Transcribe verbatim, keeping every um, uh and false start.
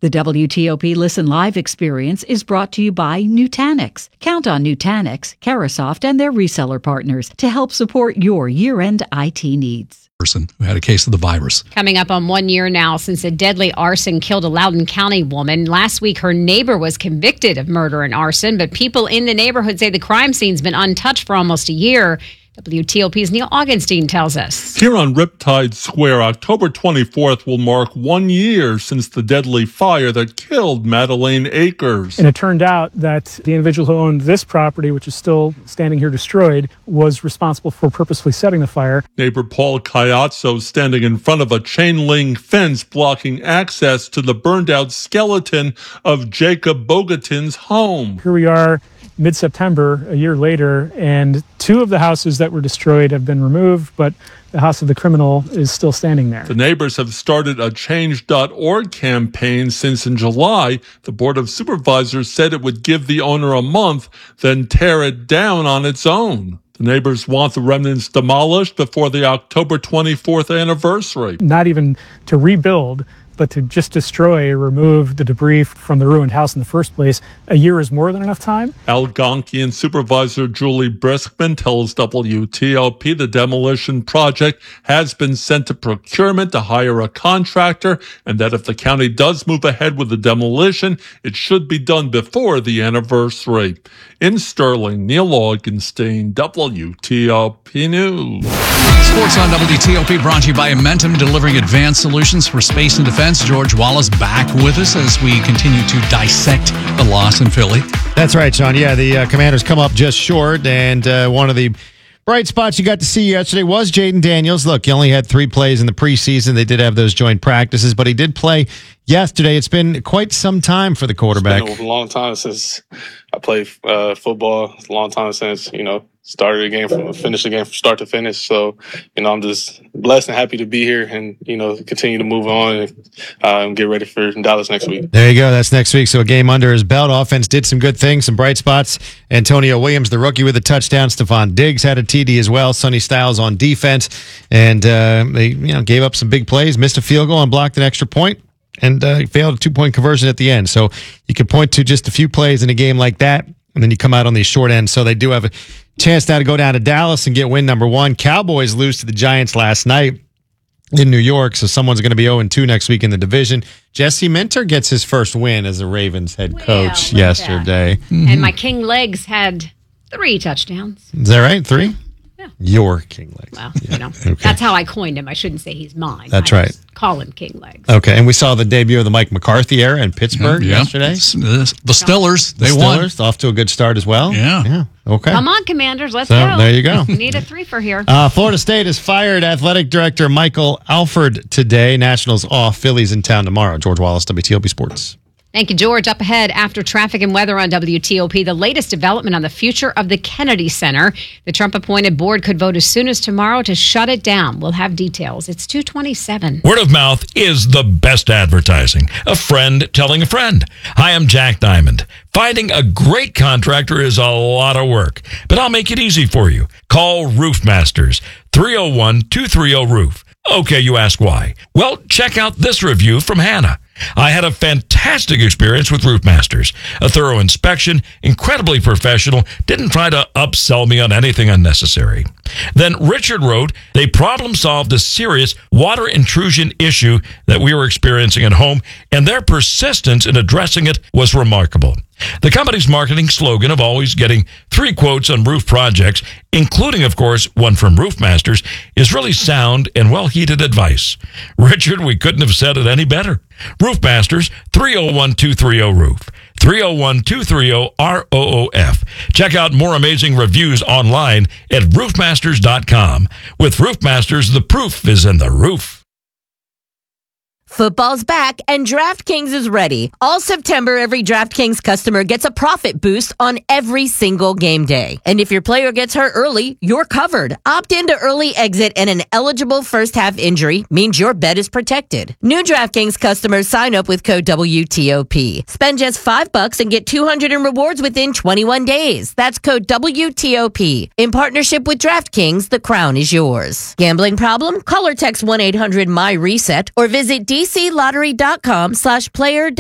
The W T O P Listen Live experience is brought to you by Nutanix. Count on Nutanix, Carahsoft, and their reseller partners to help support your year-end I T needs. Person who had a case of the virus. Coming up on one year now since a deadly arson killed a Loudoun County woman. Last week, her neighbor was convicted of murder and arson, but people in the neighborhood say the crime scene's been untouched for almost a year. W T O P's Neil Augenstein tells us. Here on Riptide Square, October twenty-fourth will mark one year since the deadly fire that killed Madeleine Akers. And it turned out that the individual who owned this property, which is still standing here destroyed, was responsible for purposefully setting the fire. Neighbor Paul Cayazzo standing in front of a chain link fence blocking access to the burned out skeleton of Jacob Bogatin's home. Here we are, mid-September, a year later, and two of the houses that were destroyed have been removed, but the house of the criminal is still standing there. The neighbors have started a change dot org campaign since in July, the Board of Supervisors said it would give the owner a month, then tear it down on its own. The neighbors want the remnants demolished before the October twenty-fourth anniversary. Not even to rebuild, but to just destroy or remove the debris from the ruined house in the first place. A year is more than enough time. Algonquian Supervisor Julie Briskman tells W T O P the demolition project has been sent to procurement to hire a contractor, and that if the county does move ahead with the demolition, it should be done before the anniversary. In Sterling, Neil Augenstein, W T O P News. Sports on W T O P brought to you by Amentum, delivering advanced solutions for space and defense. George Wallace back with us as we continue to dissect the loss in Philly. That's right, Sean. Yeah, the uh, Commanders come up just short, and uh, one of the bright spots you got to see yesterday was Jaden Daniels. Look, he only had three plays in the preseason. They did have those joint practices, but he did play yesterday. It's been quite some time for the quarterback. It's been a long time since I played uh, football. It's a long time since, you know, started the game from finished the game from start to finish. So, you know, I'm just blessed and happy to be here and, you know, continue to move on and um, get ready for Dallas next week. There you go. That's next week. So a game under his belt. Offense did some good things, some bright spots. Antonio Williams, the rookie, with a touchdown. Stephon Diggs had a T D as well. Sonny Styles on defense. And uh, they, you know, gave up some big plays, missed a field goal and blocked an extra point. And uh, failed a two-point conversion at the end. So you could point to just a few plays in a game like that, and then you come out on the short end. So they do have a chance now to go down to Dallas and get win number one. Cowboys lose to the Giants last night in New York, so someone's going to be oh and two next week in the division. Jesse Minter gets his first win as the Ravens head coach well, yesterday. Mm-hmm. And my King Legs had three touchdowns. Is that right? Three? Yeah. Your King Legs. Well, yeah. you know, okay. That's how I coined him. I shouldn't say he's mine. That's I right. Just call him King Legs. Okay, and we saw the debut of the Mike McCarthy era in Pittsburgh yeah. yesterday. The, the Stillers, they the won. Stillers, off to a good start as well. Yeah. Yeah. Okay. Come on, Commanders, let's so, go. There you go. We need a three for here. Uh, Florida State has fired athletic director Michael Alford today. Nationals off. Phillies in town tomorrow. George Wallace, W T O P Sports. Thank you, George. Up ahead, after traffic and weather on W T O P, the latest development on the future of the Kennedy Center. The Trump-appointed board could vote as soon as tomorrow to shut it down. We'll have details. It's two twenty-seven. Word of mouth is the best advertising. A friend telling a friend. Hi, I'm Jack Diamond. Finding a great contractor is a lot of work, but I'll make it easy for you. Call Roof Masters, three oh one, two three oh, roof. Okay, you ask why. Well, check out this review from Hannah. I had a fantastic experience with Roof Masters. A thorough inspection, incredibly professional, didn't try to upsell me on anything unnecessary. Then Richard wrote, they problem solved a serious water intrusion issue that we were experiencing at home, and their persistence in addressing it was remarkable. The company's marketing slogan of always getting three quotes on roof projects, including, of course, one from Roof Masters, is really sound and well-heeded advice. Richard, we couldn't have said it any better. Roof Masters, three oh one, two three oh, roof. three oh one, two three oh, R O O F. Check out more amazing reviews online at roof masters dot com. With Roof Masters, the proof is in the roof. Football's back and DraftKings is ready. All September, every DraftKings customer gets a profit boost on every single game day. And if your player gets hurt early, you're covered. Opt into early exit and an eligible first half injury means your bet is protected. New DraftKings customers sign up with code W T O P. Spend just five bucks and get two hundred in rewards within twenty-one days. That's code W T O P. In partnership with DraftKings, the crown is yours. Gambling problem? Call or text one eight hundred M Y RESET or visit D C lottery dot com slash player